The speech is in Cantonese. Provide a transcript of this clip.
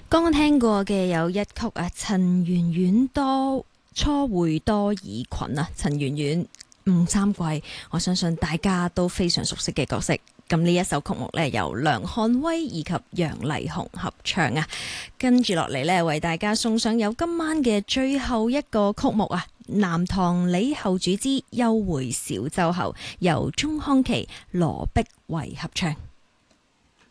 剛剛聽過嘅有一曲啊，陳圓圓多初會多爾群啊，陳圓圓吳三桂，我相信大家都非常熟悉嘅角色。咁呢一首曲目呢，由梁漢威以及楊麗紅合唱啊。跟住落嚟呢，為大家送上有今晚嘅最後一個曲目啊，南唐李後主之幽會小洲後，由鐘康琪、羅碧慧合唱。